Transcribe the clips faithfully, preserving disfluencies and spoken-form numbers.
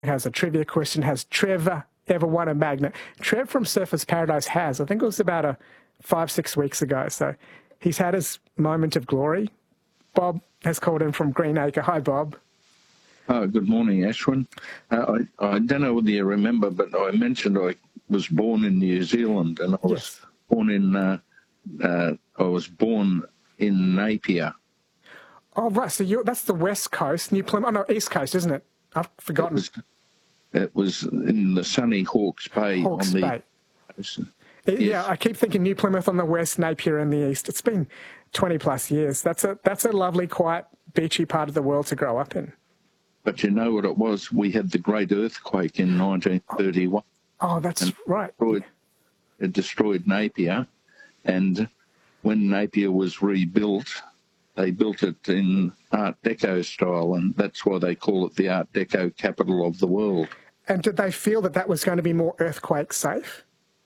has a trivia question. Has Trevor ever won a magnet? Trev from Surfers Paradise has. I think it was about a five, six weeks ago. So he's had his moment of glory. Bob has called in from Greenacre. Hi, Bob. Oh, good morning, Ashwin. Uh, I, I don't know whether you remember, but I mentioned I was born in New Zealand, and I was Yes. born in uh, uh, I was born in Napier. Oh, right. So you're, that's the West Coast, New Plymouth. Oh, no, East Coast, isn't it? I've forgotten. It was, it was in the sunny Hawke's Bay. Hawke's on the Bay. coast. It- Yes. Yeah, I keep thinking New Plymouth on the west, Napier in the east. It's been twenty plus years. That's a that's a lovely, quiet, beachy part of the world to grow up in. But you know what it was? We had the great earthquake in nineteen thirty-one. Oh, that's And right. destroyed, it destroyed Napier, and when Napier was rebuilt, they built it in Art Deco style, and that's why they call it the Art Deco capital of the world. And did they feel that that was going to be more earthquake safe?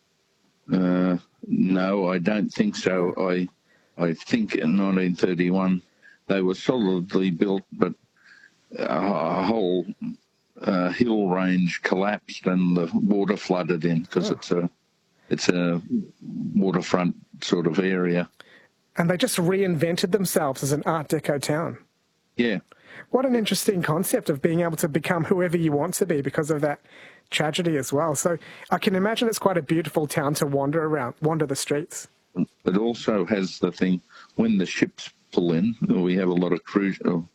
Uh, no, I don't think so. I I think in nineteen thirty-one they were solidly built, but a, a whole uh, hill range collapsed and the water flooded in because Oh. it's a it's a waterfront sort of area. And they just reinvented themselves as an Art Deco town. Yeah. What an interesting concept of being able to become whoever you want to be because of that tragedy as well. So I can imagine it's quite a beautiful town to wander around, wander the streets. It also has the thing, when the ships pull in, we have a lot of cruise. Oh,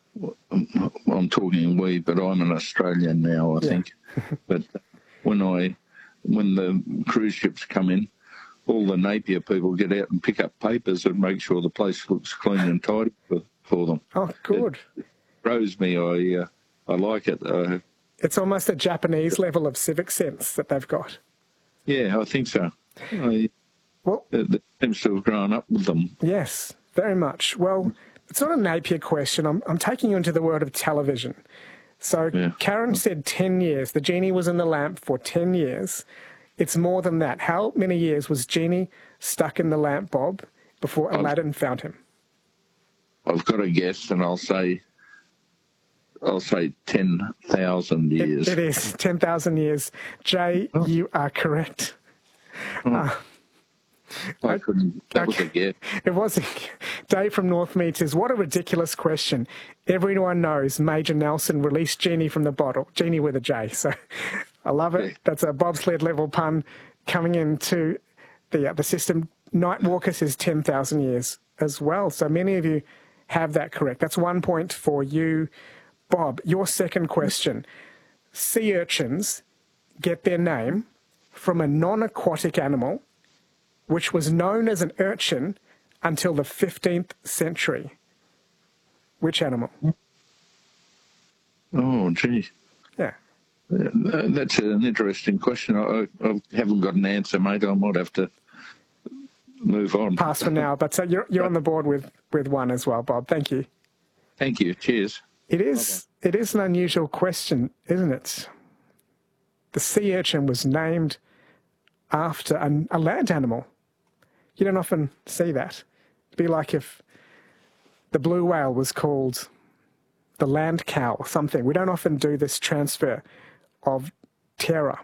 I'm talking we, but I'm an Australian now, I Yeah. think. But when I, when the cruise ships come in, all the Napier people get out and pick up papers and make sure the place looks clean and tidy for, for them. Oh, good. It throws me. I uh, I like it. Uh, It's almost a Japanese level of civic sense that they've got. yeah, I think so. I, Well, it, it seems to have grown up with them. yes, very much. Well, it's not a Napier question. I'm, I'm taking you into the world of television. So Yeah. Karen said ten years. The genie was in the lamp for ten years. It's more than that. How many years was Genie stuck in the lamp, Bob, before Aladdin found him? I've got a guess, and I'll say, I'll say ten thousand It, years. it is ten thousand years. Jay, Oh. you are correct. I couldn't. That was a guess. It was Dave from North Meters. What a ridiculous question. Everyone knows Major Nelson released Genie from the bottle. Genie with a J. So I love it. Yeah. That's a bobsled level pun coming into the uh, the system. Nightwalker says ten thousand years as well. So many of you have that correct. That's one point for you, Bob. Your second question. Sea urchins get their name from a non-aquatic animal which was known as an urchin until the fifteenth century. Which animal? Oh, gee. Yeah. Uh, That's an interesting question. I, I haven't got an answer, mate. I might have to move on. Pass for now, but so you're, you're on the board with, with one as well, Bob. Thank you. Thank you. Cheers. It is, it is an unusual question, isn't it? The sea urchin was named after a, a land animal. You don't often see that. It'd be like if the blue whale was called the land cow or something. We don't often do this transfer of terror.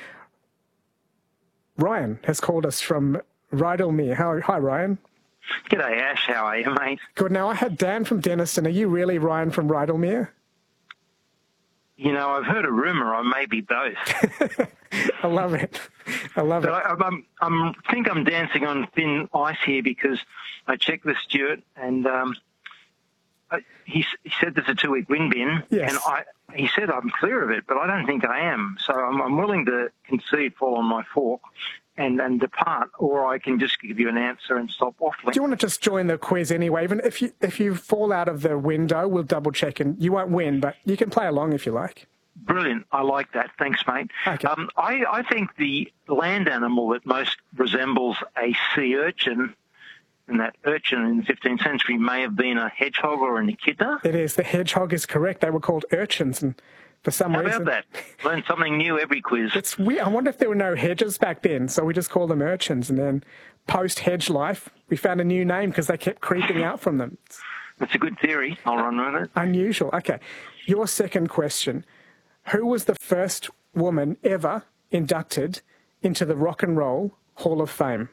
Ryan has called us from Rydalmere. How, hi, Ryan. G'day, Ash. How are you, mate? Good. Now, I had Dan from Denniston. Are you really Ryan from Rydalmere? You know, I've heard a rumour I may be both. I love it. I love But it. I I'm, I'm, think I'm dancing on thin ice here because I checked with Stuart and um, I, he, he said there's a two-week wind bin. Yes. And I, he said I'm clear of it, but I don't think I am. So I'm, I'm willing to concede, fall on my fork and, and depart, or I can just give you an answer and stop waffling. Do you want to just join the quiz anyway? Even if you if you fall out of the window, we'll double check and you won't win, but you can play along if you like. Brilliant. I like that. Thanks, mate. Okay. Um, I, I think the land animal that most resembles a sea urchin, and that urchin in the fifteenth century may have been a hedgehog or an echidna. It is. The hedgehog is correct. They were called urchins, and for some How reason... about that? Learn something new every quiz. It's weird. I wonder if there were no hedges back then, so we just called them urchins, and then post-hedge life, we found a new name because they kept creeping out from them. It's That's a good theory. I'll run with it. unusual. Okay. Your second question. Who was the first woman ever inducted into the Rock and Roll Hall of Fame?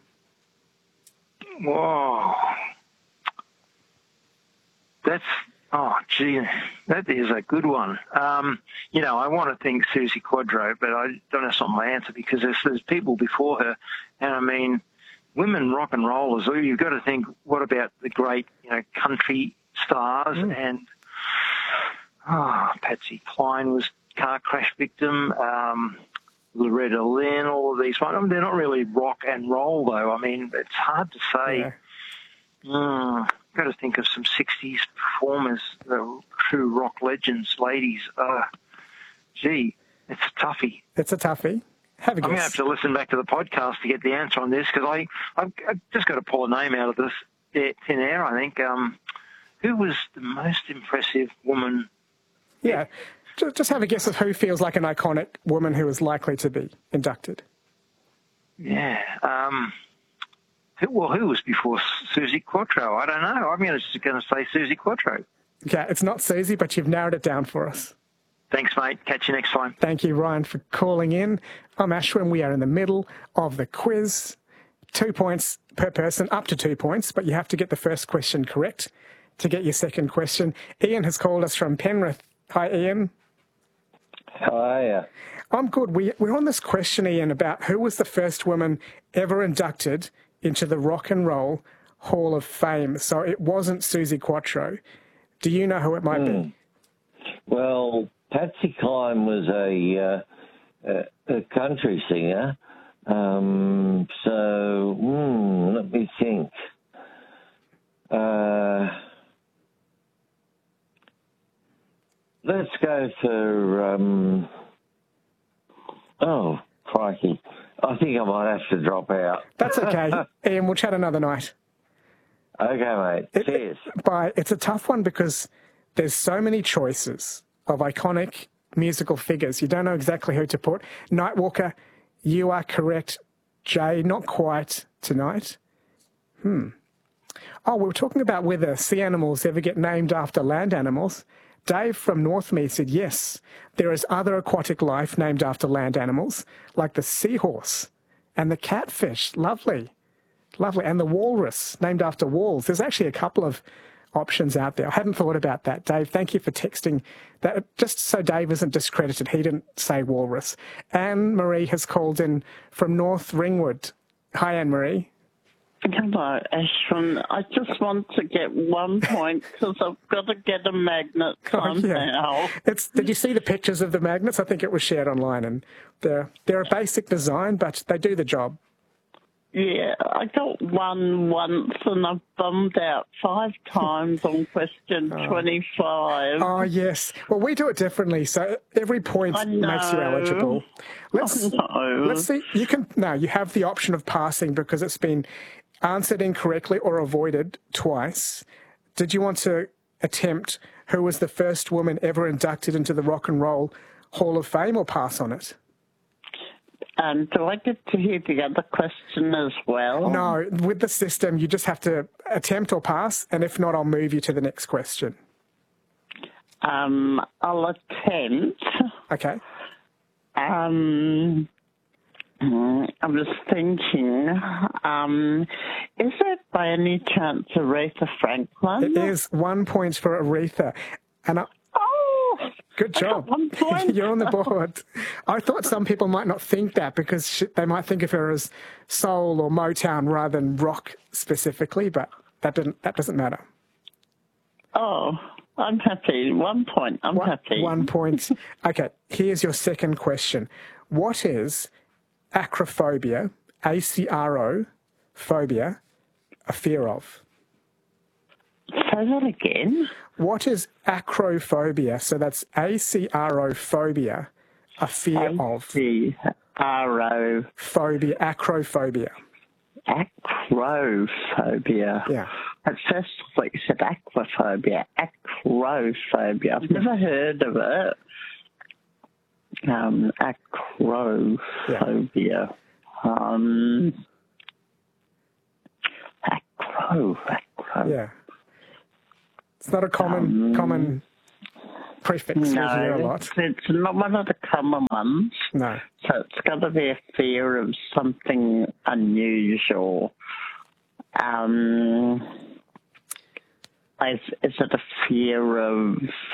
Whoa. That's, oh, gee, that is a good one. Um, you know, I want to think Susie Quadro, but I don't know not my answer because there's, there's people before her. And, I mean, women rock and rollers, you've got to think, what about the great, you know, country stars? Mm. And, oh, Patsy Cline was car crash victim. Um, Loretta Lynn, all of these. I mean, they're not really rock and roll, though. I mean, it's hard to say. Yeah. Mm, got to think of some sixties performers, the true rock legends, ladies. Uh, gee, it's a toughie. It's a toughie. Have a guess. I'm going to have to listen back to the podcast to get the answer on this because I, I've, I've just got to pull a name out of this thin air, I think. Um, who was the most impressive woman? Yeah. Just have a guess of who feels like an iconic woman who is likely to be inducted. Yeah. Um, who, well, who was before Susie Quatro? I don't know. I'm gonna, just going to say Susie Quatro. Okay, it's not Susie, but you've narrowed it down for us. Thanks, mate. Catch you next time. Thank you, Ryan, for calling in. I'm Ashwin. We are in the middle of the quiz. Two points per person, up to two points, but you have to get the first question correct to get your second question. Ian has called us from Penrith. Hi, Ian. How are you? I'm good. We, we're on this question, Ian, about who was the first woman ever inducted into the Rock and Roll Hall of Fame. So it wasn't Susie Quatro. Do you know who it might mm. be? Well, Patsy Cline was a, uh, a, a country singer. Um, so, mm, let me think. Uh, let's go for, um, oh, crikey. I think I might have to drop out. That's okay. Ian, we'll chat another night. Okay, mate. It, Cheers. But it's a tough one because there's so many choices of iconic musical figures. You don't know exactly who to put. Nightwalker, you are correct. Jay, not quite tonight. Hmm. Oh, we were talking about whether sea animals ever get named after land animals. Dave from Northmead said, yes, there is other aquatic life named after land animals, like the seahorse and the catfish. Lovely. Lovely. And the walrus, named after walls. There's actually a couple of options out there. I hadn't thought about that. Dave, thank you for texting that. Just so Dave isn't discredited, he didn't say walrus. Anne-Marie has called in from North Ringwood. Hi, Anne-Marie. Hello, Ashwin. I just want to get one point because I've got to get a magnet somehow. Oh, yeah. It's, did you see the pictures of the magnets? I think it was shared online, and they're, they're a basic design, but they do the job. Yeah, I got one once and I've bummed out five times on question oh. twenty-five. Oh, yes. Well, we do it differently, so every point makes you eligible. Let's, oh, no. let's see. You can, no, you have the option of passing because it's been answered incorrectly or avoided twice. Did you want to attempt who was the first woman ever inducted into the Rock and Roll Hall of Fame or pass on it? Um, do I get to hear the other question as well? No, with the system, you just have to attempt or pass, and if not, I'll move you to the next question. Um, I'll attempt. Okay. Um, I was thinking, um, is it by any chance Aretha Franklin? It is one point for Aretha. And I, oh, good job. One point. You're on the board. I thought some people might not think that because she, they might think of her as soul or Motown rather than rock specifically, but that didn't. That doesn't matter. Oh, I'm happy. One point. I'm one, happy. One point. Okay, here's your second question. What is acrophobia, A C R O, phobia, a fear of? Say that again. What is acrophobia? So that's A C R O, phobia, a fear of. A C R O. Phobia, acrophobia. Acrophobia. Yeah. At first I thought you said aquaphobia. Acrophobia. I've never heard of it. Um, acrophobia. Yeah. Um, acro, acro. Yeah. It's not a common, um, common prefix we hear a No, lot. it's, it's not one of the common ones. No. So it's got to be a fear of something unusual. Um, is, is it a fear of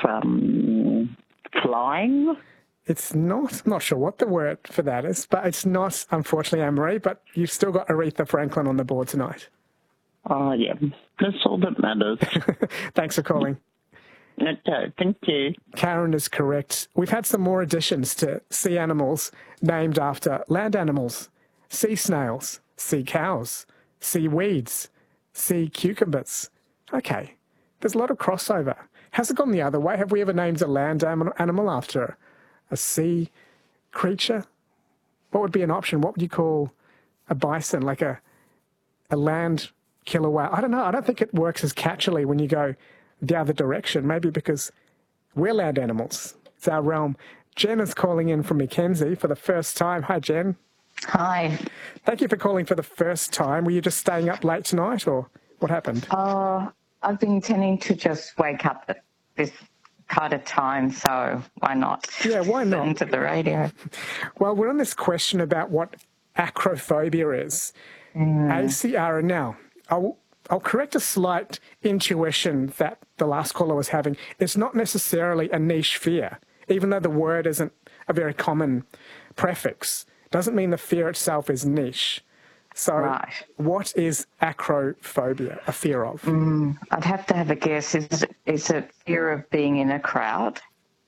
um, flying? It's not. I'm not sure what the word for that is, but it's not, unfortunately, Anne-Marie, but you've still got Aretha Franklin on the board tonight. Oh, yeah. That's all that matters. Thanks for calling. Okay, thank you. Karen is correct. We've had some more additions to sea animals named after land animals. Sea snails, sea cows, sea weeds, sea cucumbers. Okay, there's a lot of crossover. Has it gone the other way? Have we ever named a land animal after a sea creature? What would be an option? What would you call a bison, like a a land killer whale? I don't know. I don't think it works as catchily when you go the other direction, maybe because we're land animals. It's our realm. Jen is calling in from Mackenzie for the first time. Hi, Jen. Hi. Thank you for calling for the first time. Were you just staying up late tonight, or what happened? Uh, I've been tending to just wake up at this kind of time, so why not? Yeah, why not? Listen to the radio. Well, we're on this question about what acrophobia is. Mm. A C R. Now, I'll, I'll correct a slight intuition that the last caller was having. It's not necessarily a niche fear, even though the word isn't a very common prefix. Doesn't mean the fear itself is niche. So Right. what is acrophobia, a fear of? Mm, I'd have to have a guess. Is it, is it fear of being in a crowd?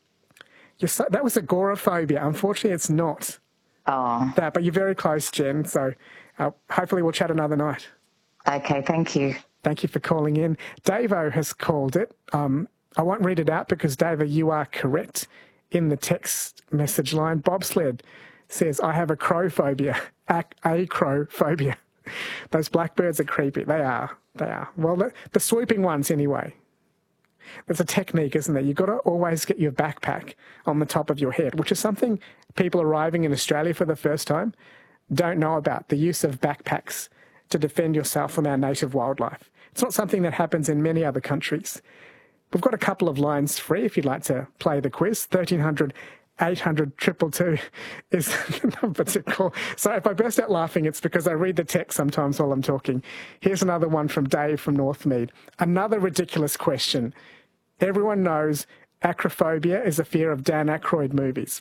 You're so, that was agoraphobia. Unfortunately, it's not Oh, that, but you're very close, Jen. So uh, hopefully we'll chat another night. okay, thank you. Thank you for calling in. Davo has called it. Um, I won't read it out because, Davo, you are correct in the text message line. Bobsled says, I have a crow phobia, a, a crow phobia. Those blackbirds are creepy. They are. They are. Well, the, the swooping ones anyway. There's a technique, isn't there? You've got to always get your backpack on the top of your head, which is something people arriving in Australia for the first time don't know about, the use of backpacks to defend yourself from our native wildlife. It's not something that happens in many other countries. We've got a couple of lines free if you'd like to play the quiz. thirteen hundred, eight hundred, two two two is the number to call. So if I burst out laughing, it's because I read the text sometimes while I'm talking. Here's another one from Dave from Northmead. Another ridiculous question. Everyone knows acrophobia is a fear of Dan Aykroyd movies.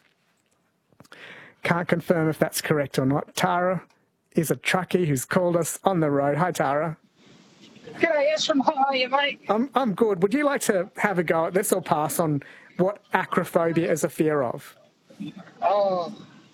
Can't confirm if that's correct or not. Tara is a truckie who's called us on the road. Hi, Tara. G'day, Ashram. How are you, mate? I'm, I'm good. Would you like to have a go at this or pass on what acrophobia is a fear of? Oh,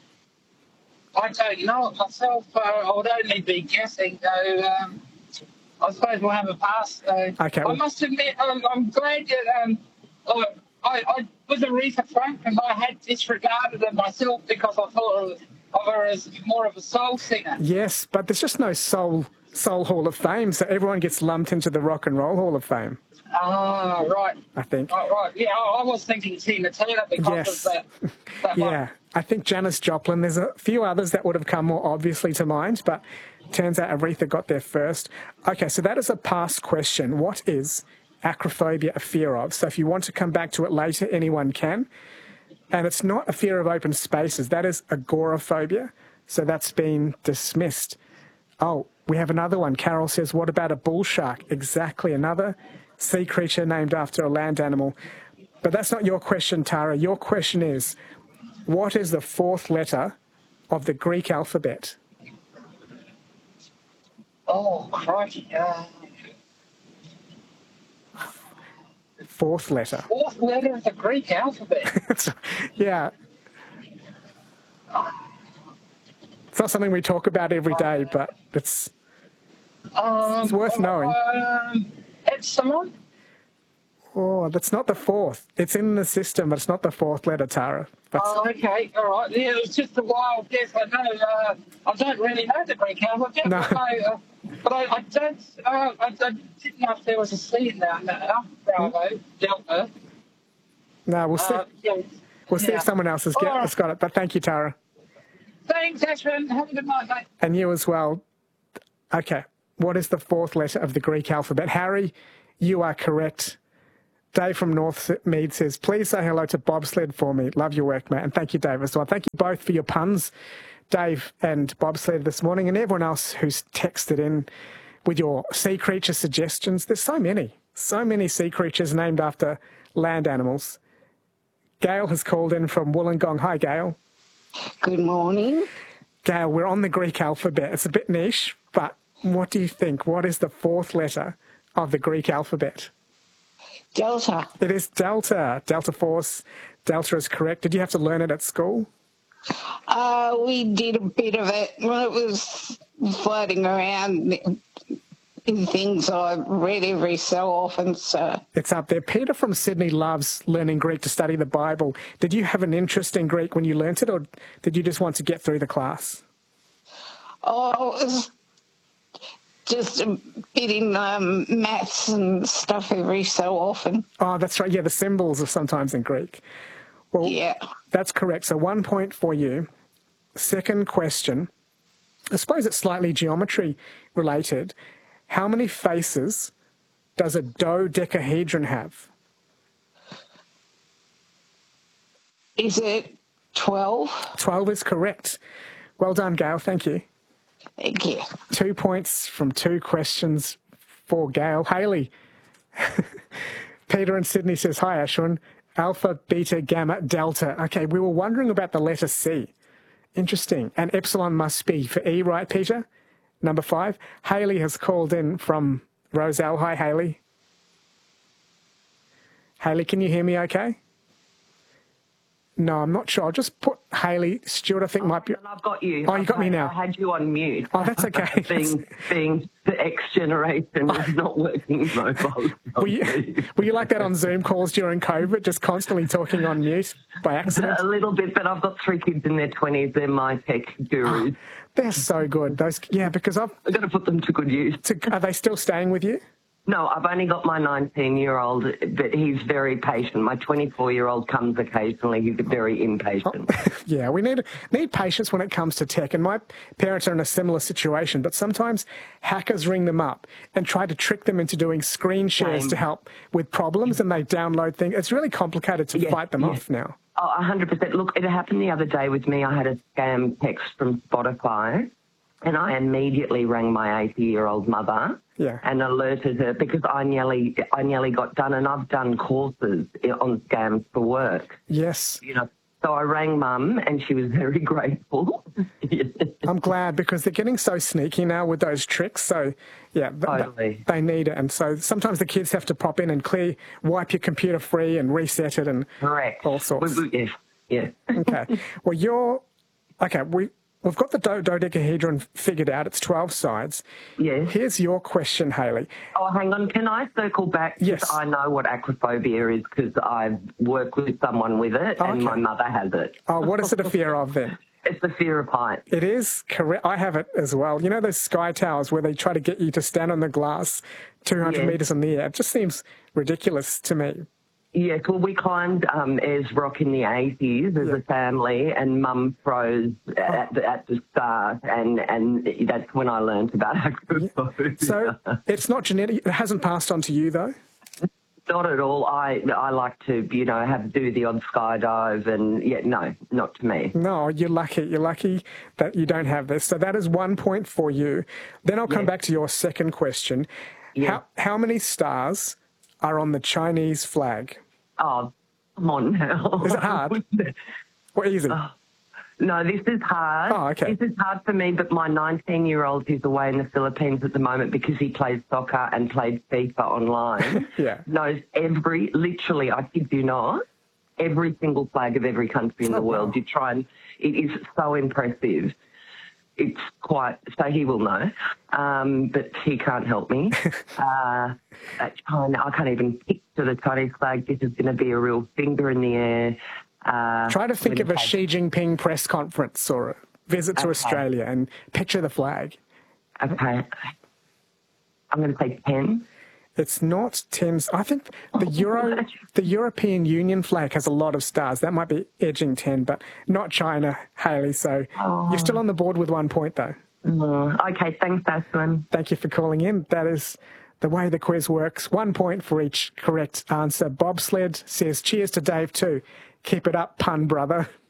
I don't know it myself. Uh, I would only be guessing, though. Um, I suppose we'll have a pass. Uh, Okay, I well- must admit, um, I'm glad that um, I, I, I, with Aretha Franklin, I had disregarded her myself because I thought of, of her as more of a soul singer. Yes, but there's just no soul soul Hall of Fame, so everyone gets lumped into the Rock and Roll Hall of Fame, Ah, right. I think. Oh, right. Yeah, I, I was thinking Tina Turner because Yes. of that. that one. Yeah, I think Janis Joplin. There's a few others that would have come more obviously to mind, but turns out Aretha got there first. Okay, so that is a past question. What is acrophobia a fear of? So if you want to come back to it later, anyone can. And it's not a fear of open spaces. That is agoraphobia. So that's been dismissed. Oh, we have another one. Carol says, what about a bull shark? Exactly, another sea creature named after a land animal. But that's not your question, Tara. Your question is, what is the fourth letter of the Greek alphabet? Oh, crikey. Uh, Fourth letter. fourth letter of the Greek alphabet. Yeah. It's not something we talk about every day, but it's Um, It's worth knowing. Um, Epsilon? oh, that's not the fourth. It's in the system, but it's not the fourth letter, Tara. That's, Oh, okay, all right. Yeah, it was just a wild guess. I know. Uh, I don't really know the Greek alphabet. No. But, I, uh, but I, I don't. Uh, I, I didn't know if there was a C in there. No, Bravo, Delta. no, we'll see. Uh, yeah. We'll see yeah. if someone else has, get, All right. has got it. But thank you, Tara. Thanks, Ashwin. Have a good night, mate. And you as well. Okay. What is the fourth letter of the Greek alphabet? Harry, you are correct. Dave from North Mead says, please say hello to Bobsled for me. Love your work, mate. And thank you, Dave, as well. Thank you both for your puns, Dave and Bobsled this morning, and everyone else who's texted in with your sea creature suggestions. There's so many, so many sea creatures named after land animals. Gail has called in from Wollongong. Hi, Gail. Good morning. Gail, we're on the Greek alphabet. It's a bit niche, but what do you think? What is the fourth letter of the Greek alphabet? Delta. It is Delta. Delta Force. Delta is correct. Did you have to learn it at school? Uh, we did a bit of it. Well, it was floating around in things I read every so often. So it's up there. Peter from Sydney loves learning Greek to study the Bible. Did you have an interest in Greek when you learnt it, or did you just want to get through the class? Oh, it was just a bit in um, maths and stuff every so often. Oh, that's right. Yeah, the symbols are sometimes in Greek. Well, yeah, that's correct. So one point for you. Second question. I suppose it's slightly geometry related. How many faces does a dodecahedron have? Is it twelve? twelve is correct. Well done, Gail. Thank you. Thank you. Two points from two questions for Gail. Hayley. Peter in Sydney says, hi, Ashwin. Alpha, beta, gamma, delta. Okay, we were wondering about the letter C. Interesting. And epsilon must be for E, right, Peter? Number five. Hayley has called in from Roselle. Hi, Hayley. Hayley, can you hear me okay? No, I'm not sure. I'll just put Hayley. Stuart, I think, oh, might be... I've got you. Oh, you got I, me now. I had you on mute. Oh, that's okay. being, being the X generation is not working mobile. Were you, were you like that on Zoom calls during COVID, just constantly talking on mute by accident? A little bit, but I've got three kids in their twenties. They're my tech gurus. Oh, they're so good. Those, yeah, because I've... I've got to put them to good use. To, are they still staying with you? No, I've only got my nineteen-year-old, but he's very patient. My twenty-four-year-old comes occasionally. He's very impatient. Oh, yeah, we need need patience when it comes to tech. And my parents are in a similar situation, but sometimes hackers ring them up and try to trick them into doing screen shares Same. to help with problems, and they download things. It's really complicated to yes, fight them yes. off now. Oh, one hundred percent. Look, it happened the other day with me. I had a scam text from Spotify, and I immediately rang my eighty-year-old mother. Yeah. And alerted her because I nearly, I nearly got done, and I've done courses on scams for work. Yes. You know, so I rang Mum, and she was very grateful. I'm glad, because they're getting so sneaky now with those tricks. So, yeah, th- totally. th- they need it, and so sometimes the kids have to pop in and clear, wipe your computer free, and reset it, and correct all sorts. We, we, yeah, yeah. Okay. Well, you're okay. We. We've got the do- dodecahedron figured out. It's twelve sides. Yes. Here's your question, Hayley. Oh, hang on. Can I circle back? Yes. I know what acrophobia is because I've worked with someone with it, Oh, and okay. my mother has it. Oh, what is it a fear of then? It's the fear of heights. It is correct. I have it as well. You know those sky towers where they try to get you to stand on the glass two hundred Yes. metres in the air? It just seems ridiculous to me. Yes, well, we climbed um, Ayers Rock in the eighties as Yeah. a family, and Mum froze at the, at the start, and, and that's when I learned about acrophobia. So it's not genetic. It hasn't passed on to you, though? Not at all. I I like to, you know, have do the odd skydive, and, yeah, no, not to me. No, you're lucky. You're lucky that you don't have this. So that is one point for you. Then I'll come Yes. back to your second question. Yes. How, how many stars are on the Chinese flag? Oh, come on now. Is it hard? Or easy? Oh, no, this is hard. Oh, okay. This is hard for me, but my nineteen-year-old is away in the Philippines at the moment because he plays soccer and played FIFA online. Yeah. Knows every, literally, I kid you not, every single flag of every country in Oh, the world. wow. You try and, it is so impressive. It's quite, so he will know, um, but he can't help me. uh, at China, I can't even picture the Chinese flag. This is going to be a real finger in the air. Uh, Try to think of a okay. Xi Jinping press conference or a visit to Okay. Australia and picture the flag. Okay. I'm going to say ten. It's not Tim's. I think the Euro, the European Union flag has a lot of stars. That might be edging ten, but not China, Hayley. So Oh. you're still on the board with one point, though. Oh, okay, thanks, Ashwin. Thank you for calling in. That is the way the quiz works, one point for each correct answer. Bobsled says, cheers to Dave too. Keep it up, pun brother.